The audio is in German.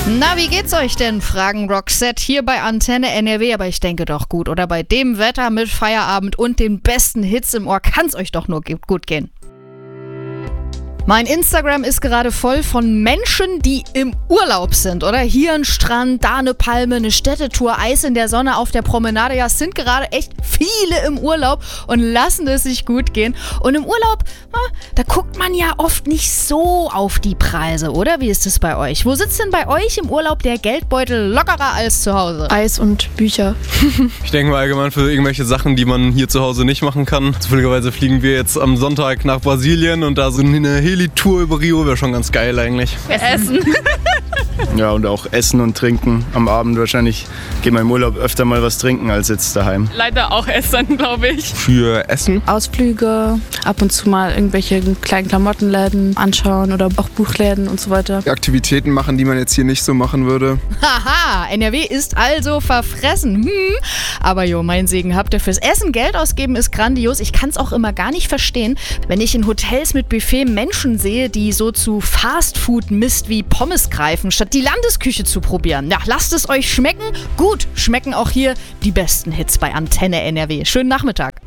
Na, wie geht's euch denn? Fragen Roxette hier bei Antenne NRW, aber ich denke doch gut, oder? Bei dem Wetter mit Feierabend und den besten Hits im Ohr kann's euch doch nur gut gehen. Mein Instagram ist gerade voll von Menschen, die im Urlaub sind, oder? Hier ein Strand, da eine Palme, eine Städtetour, Eis in der Sonne auf der Promenade. Ja, es sind gerade echt viele im Urlaub und lassen es sich gut gehen. Und im Urlaub, da guckt man ja oft nicht so auf die Preise, oder? Wie ist es bei euch? Wo sitzt denn bei euch im Urlaub der Geldbeutel lockerer als zu Hause? Eis und Bücher. Ich denke mal allgemein für irgendwelche Sachen, die man hier zu Hause nicht machen kann. Zufälligerweise fliegen wir jetzt am Sonntag nach Brasilien und da so eine Heli-Tour über Rio wäre schon ganz geil eigentlich. Essen. Ja, und auch Essen und Trinken am Abend wahrscheinlich. Geht man im Urlaub öfter mal was trinken als jetzt daheim. Leider auch Essen, glaube ich. Für Essen? Ausflüge, ab und zu mal irgendwelche kleinen Klamottenläden anschauen oder auch Buchläden und so weiter. Aktivitäten machen, die man jetzt hier nicht so machen würde. Haha, NRW ist also verfressen. Aber jo, mein Segen habt ihr. Fürs Essen Geld ausgeben ist grandios. Ich kann es auch immer gar nicht verstehen, wenn ich in Hotels mit Buffet Menschen sehe, die so zu Fastfood-Mist wie Pommes greifen, statt die Landesküche zu probieren. Ja, lasst es euch schmecken. Gut, schmecken auch hier die besten Hits bei Antenne NRW. Schönen Nachmittag.